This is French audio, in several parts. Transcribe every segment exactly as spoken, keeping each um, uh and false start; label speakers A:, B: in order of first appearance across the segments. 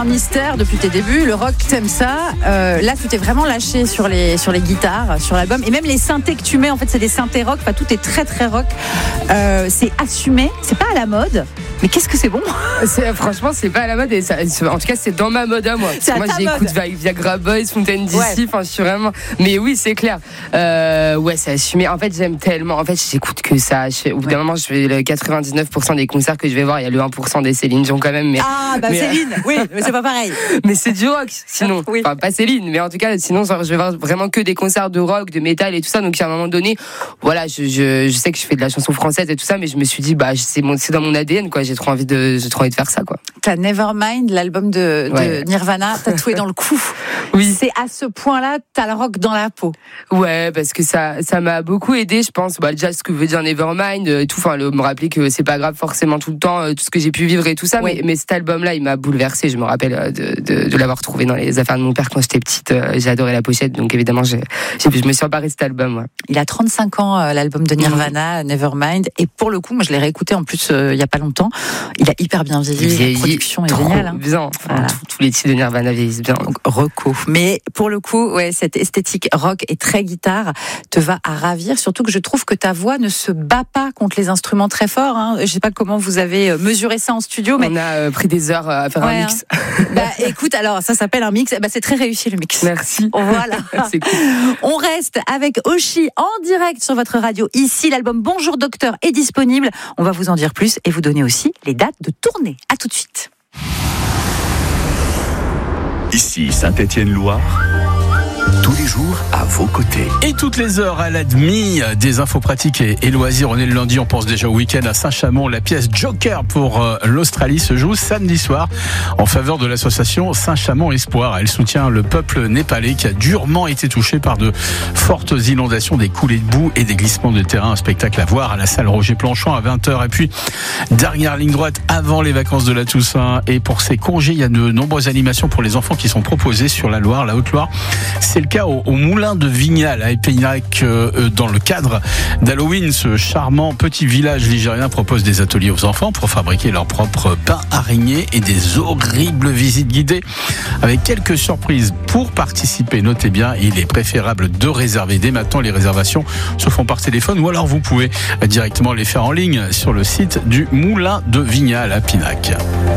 A: un mystère depuis tes débuts. Le rock, t'aimes ça. Euh, là, tu t'es vraiment lâché sur les, sur les guitares, sur l'album. Et même les synthés que tu mets, en fait, c'est des synthés rock. Enfin, tout est très, très rock. Euh, c'est assumé. C'est pas à la mode. Mais qu'est-ce que c'est bon?
B: c'est, Franchement, c'est pas à la mode. Et ça, en tout cas, c'est dans ma mode à moi.
A: C'est à
B: moi,
A: ta
B: j'écoute
A: mode.
B: Viagra Boys, Fontaine D C.
A: Ouais.
B: Enfin, je suis vraiment. Mais oui, c'est clair. Euh, ouais, c'est assumé. En fait, j'aime tellement. En fait, j'écoute que ça. Je, au bout d'un moment, je fais le quatre-vingt-dix-neuf pour cent des concerts que je vais voir. Il y a le un pour cent des Céline Dion quand même. Mais,
A: Ah, bah
B: mais,
A: Céline, euh... oui, mais c'est pas pareil.
B: Mais c'est du rock, sinon.
A: Oui.
B: Enfin, pas Céline, mais en tout cas, sinon, je vais voir vraiment que des concerts de rock, de métal et tout ça. Donc, à un moment donné, voilà, je, je, je sais que je fais de la chanson française et tout ça, mais je me suis dit, bah, c'est, mon, c'est dans mon A D N, quoi. J'ai trop envie de, j'ai trop envie de faire ça, quoi.
A: T'as Nevermind, l'album de, de
B: ouais.
A: Nirvana, tatoué dans le cou.
B: Oui.
A: C'est à ce point-là, t'as le rock dans la peau.
B: Ouais, parce que ça, ça m'a beaucoup aidé, je pense. Bah, déjà, ce que veut dire Nevermind, et tout. Enfin, le, me rappeler que c'est pas grave forcément tout le temps, tout ce que j'ai pu vivre et tout ça.
A: Ouais.
B: Mais, mais cet album-là, il m'a bouleversé. Je me rappelle de, de, de l'avoir trouvé dans les affaires de mon père quand j'étais petite. J'ai adoré la pochette, donc évidemment, j'ai, j'ai, je me suis emparée de cet album. Ouais.
A: Il a trente-cinq ans, euh, l'album de Nirvana, mmh. Nevermind. Et pour le coup, moi, je l'ai réécouté en plus euh, il y a pas longtemps. Il a hyper bien vieilli. La production est géniale. Hein.
B: Bien. Enfin, voilà. Tous les titres de Nirvana vieillissent bien.
A: Donc, reco. Mais pour le coup, ouais, cette esthétique rock et très guitare te va à ravir. Surtout que je trouve que ta voix ne se bat pas contre les instruments très forts. Hein. Je sais pas comment vous avez mesuré ça en studio, mais
B: on a euh, pris des heures à faire ouais, un mix.
A: Hein. Bah, écoute, alors ça s'appelle un mix. Bah, c'est très réussi le mix.
B: Merci.
A: Voilà.
B: C'est cool.
A: On reste avec Oshi en direct sur votre radio. Ici, l'album Bonjour Docteur est disponible. On va vous en dire plus et vous donner aussi les dates de tournée. À tout de suite.
C: Ici Saint-Étienne-Loire, tous les jours à vos côtés.
D: Et toutes les heures à la demi, des infos pratiques et, et loisirs. On est le lundi, on pense déjà au week-end à Saint-Chamond. La pièce Joker pour euh, l'Australie se joue samedi soir en faveur de l'association Saint-Chamond Espoir. Elle soutient le peuple népalais qui a durement été touché par de fortes inondations, des coulées de boue et des glissements de terrain. Un spectacle à voir à la salle Roger Planchon à vingt heures. Et puis, dernière ligne droite avant les vacances de la Toussaint. Et pour ces congés, il y a de nombreuses animations pour les enfants qui sont proposées sur la Loire, la Haute-Loire. C'est le cas au, au Moulin de Vignal à Épinac, euh, dans le cadre d'Halloween. Ce charmant petit village ligérien propose des ateliers aux enfants pour fabriquer leur propre pain araignée et des horribles visites guidées avec quelques surprises. Pour participer, notez bien, il est préférable de réserver dès maintenant. Les réservations se font par téléphone ou alors vous pouvez directement les faire en ligne sur le site du Moulin de Vignal à Pinac.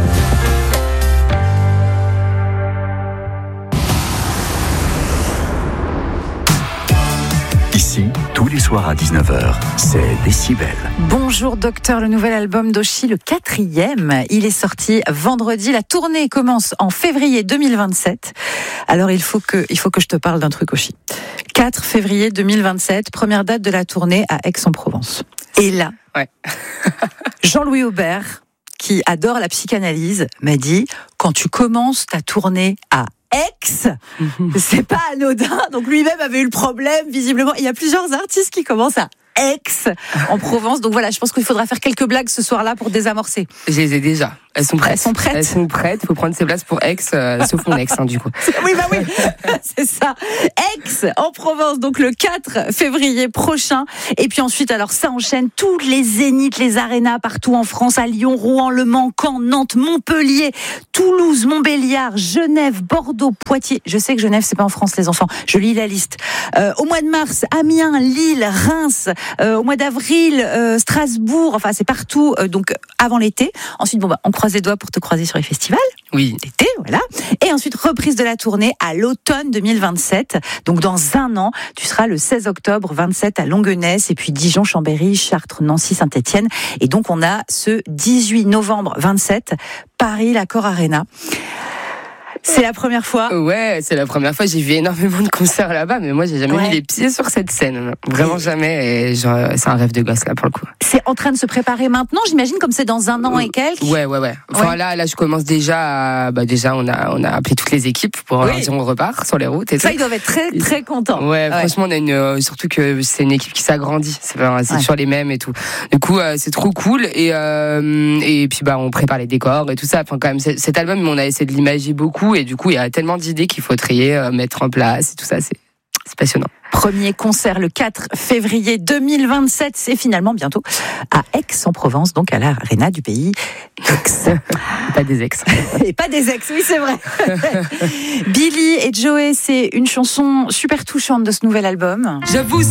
C: Ici, tous les soirs à dix-neuf heures, c'est Décibel.
A: Bonjour Docteur, le nouvel album d'Oshi, le quatrième. Il est sorti vendredi. La tournée commence en février deux mille vingt-sept. Alors il faut que, il faut que je te parle d'un truc, Oshi. quatre février deux mille vingt-sept, première date de la tournée à Aix-en-Provence. Et là,
B: ouais.
A: Jean-Louis Aubert, qui adore la psychanalyse, m'a dit, quand tu commences ta tournée à Aix, c'est pas anodin. Donc lui-même avait eu le problème, visiblement. Il y a plusieurs artistes qui commencent à Aix, en Provence. Donc voilà, je pense qu'il faudra faire quelques blagues ce soir-là pour désamorcer.
B: Je les ai déjà. Elles sont prêtes.
A: Elles sont prêtes.
B: Elles sont prêtes. Il faut prendre ses places pour Aix, euh, sauf mon ex, hein, du coup.
A: Oui, bah oui, c'est ça. Aix, en Provence, donc le quatre février prochain. Et puis ensuite, alors ça enchaîne toutes les zéniths, les arénas partout en France, à Lyon, Rouen, Le Mans, Caen, Nantes, Montpellier, Toulouse, Montbéliard, Genève, Bordeaux, Poitiers. Je sais que Genève, c'est pas en France, les enfants. Je lis la liste. Euh, au mois de mars, Amiens, Lille, Reims. Euh, au mois d'avril, euh, Strasbourg. Enfin, c'est partout. Euh, donc avant l'été. Ensuite, bon, bah, on croise les doigts pour te croiser sur les festivals.
B: Oui.
A: L'été, voilà. Et ensuite, reprise de la tournée à l'automne deux mille vingt-sept. Donc, dans un an, tu seras le seize octobre vingt-sept à Longuenesse, et puis Dijon, Chambéry, Chartres, Nancy, Saint-Étienne. Et donc, on a ce dix-huit novembre vingt-sept, Paris, l'Accor Arena. C'est la première fois.
B: Ouais, c'est la première fois. J'ai vu énormément de concerts là-bas, mais moi, j'ai jamais ouais. mis les pieds sur cette scène. Vraiment et... jamais. Et genre, c'est un rêve de gosse, là, pour le coup.
A: C'est en train de se préparer maintenant, j'imagine, comme c'est dans un an et quelques.
B: Ouais, ouais, ouais. Enfin, ouais. là, là, je commence déjà à, bah, déjà, on a, on a appelé toutes les équipes pour oui. dire on repart sur les routes et
A: ça,
B: tout.
A: ils doivent être très, très contents.
B: Ouais, ouais. Franchement, on a une, euh, surtout que c'est une équipe qui s'agrandit. C'est, c'est ouais. toujours les mêmes et tout. Du coup, euh, c'est trop cool. Et, euh, et puis, bah, on prépare les décors et tout ça. Enfin, quand même, cet album, on a essayé de l'imager beaucoup et du coup, il y a tellement d'idées qu'il faut trier, euh, mettre en place et tout ça. C'est, c'est passionnant.
A: Premier concert le quatre février deux mille vingt-sept, c'est finalement bientôt à Aix-en-Provence, donc à l'Arena du pays Aix.
B: Pas des ex.
A: Et pas des ex, oui c'est vrai. Billy et Joey, c'est une chanson super touchante de ce nouvel album.
B: J'avoue.